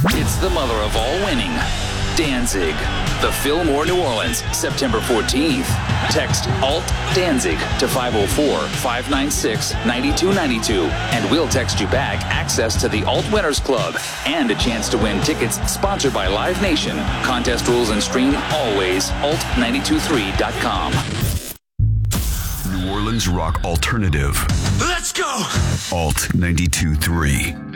It's the mother of all winning, Danzig. The Fillmore, New Orleans, September 14th. Text ALT Danzig to 504-596-9292, and we'll text you back access to the Alt Winners Club and a chance to win tickets sponsored by Live Nation. Contest rules and stream always alt923.com. New Orleans rock alternative. Let's go! Alt 92.3.